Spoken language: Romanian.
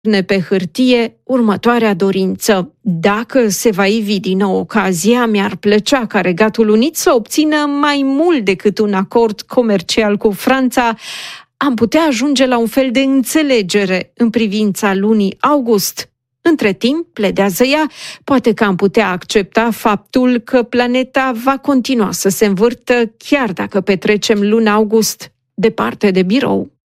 pe hârtie următoarea dorință. Dacă se va ivi din nou ocazia, mi-ar plăcea ca Regatul Unit să obțină mai mult decât un acord comercial cu Franța. Am putea ajunge la un fel de înțelegere în privința lunii august. Între timp, pledează ea, poate că am putea accepta faptul că planeta va continua să se învârtă chiar dacă petrecem luna august departe de birou.